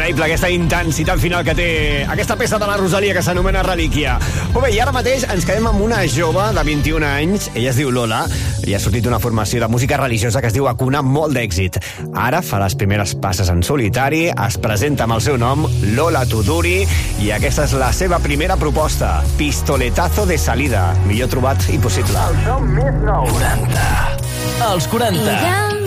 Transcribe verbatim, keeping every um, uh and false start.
Increïble aquesta intensitat final que té aquesta peça de la Rosalia que s'anomena Relíquia. Però bé, i ara mateix ens quedem amb una jove de vint-i-un anys. Ella es diu Lola i ha sortit d'una formació de música religiosa que es diu Acuna, molt d'èxit. Ara fa les primeres passes en solitari, es presenta amb el seu nom, Lola Tuduri, i aquesta és la seva primera proposta, Pistoletazo de Salida. Millor trobat impossible. El som més nou. quaranta. Els quaranta. I